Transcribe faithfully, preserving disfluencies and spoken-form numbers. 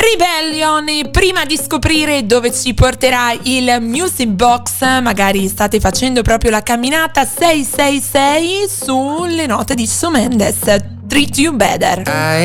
Rebellion. Prima di scoprire dove ci porterà il Music Box, magari state facendo proprio la camminata sei sei sei sulle note di Shawn Mendes, Treat You Better. I